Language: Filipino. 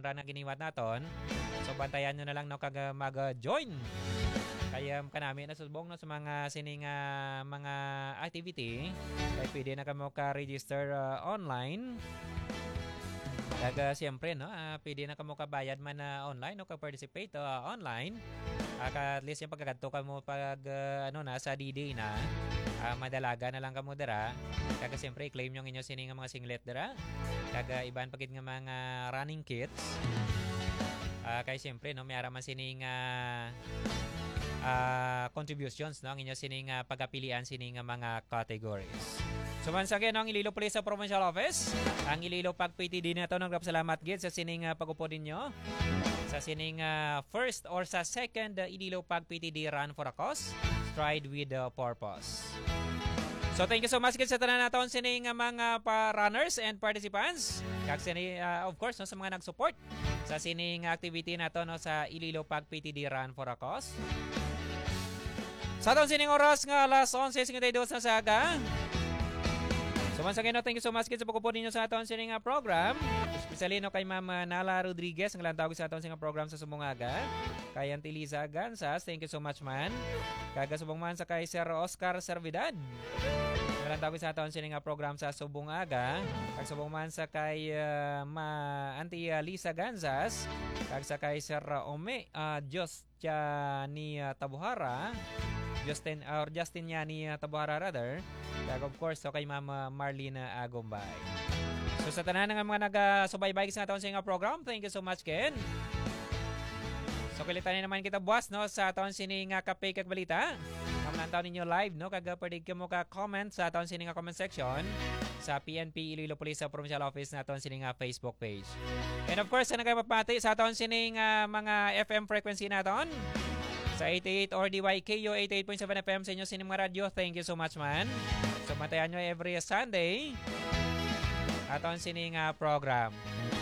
ra na giniwat naton. So bantayan nyo na lang no kag mag-join. Kaya kanami nasubong no sa mga sining mga activity. Kaya pwede na kamo ka-register online. Kag siyempre no, pwede na kamo kabayad man online no ka-participate online. At least yung pagkakadto kamo pag na sa D-Day na. Madalaga na lang kamo dira. Kag siyempre claim yung inyo sining mga singlet dira. Kag iban pagit nga mga running kits. Kaya siyempre no, may araman sining contributions no, ang inyo sining pagapilian sining mga categories. So once again, ang Iloilo Police sa Provincial Office, ang Iloilo PTD na ito, salamat gid sa sining pag-upo ninyo. Sa sining first or sa second Iloilo PTD Run for a Cause, Stride with Purpose. So thank you so much gid sa tanan naton sining mga runners and participants. Kag of course no, sa mga nag-support sa sining activity nato no, sa Iloilo PTD Run for a Cause. Sa aton sining oras nga alas 11:52 na saga. So once again, no, thank you so much sa pagkupo ninyo sa aton sining program. Especially no, kay Ma'am Nala Rodriguez, ang lantawag sa aton sining program sa Sumungaga. Kay Auntie Liza Gansas, thank you so much man. Kagasubong man sa kay Sir Oscar Servidad. Ang lantawag sa aton sining program sa Sumungaga. Kagasubong man sa kay Auntie Liza Gansas. Kag sa kay Sir Ome ni Tabuhara. Justin niya ni Tabuhara rather. Kag of course, so kay Ma'am Marlene Agombay. So sa tanan ng mga nagasubaybay sa aton sining program, thank you so much Ken. So kilitan naman kita buwas no sa aton sining kape kag balita. Mamnantaw ninyo live no kag pwede mo ka comment sa aton sining comment section sa PNP Iloilo Police sa Provincial Office na aton sining Facebook page. And of course, sa nagapapati sa aton sining mga FM frequency naton. Sa 88 or DYKO 88.7 FM sa inyo sining mga radyo. Thank you so much man. So matayan nyo every Sunday aton sining program.